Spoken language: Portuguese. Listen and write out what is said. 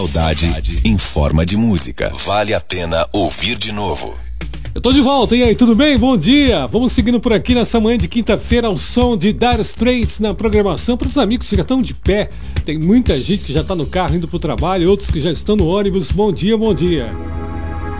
Saudade em forma de música. Vale a pena ouvir de novo. Eu tô de volta, e aí, tudo bem? Bom dia! Vamos seguindo por aqui nessa manhã de quinta-feira ao som de Dire Straits na programação para os amigos que já estão de pé. Tem muita gente que já tá no carro indo pro trabalho, outros que já estão no ônibus. Bom dia, bom dia!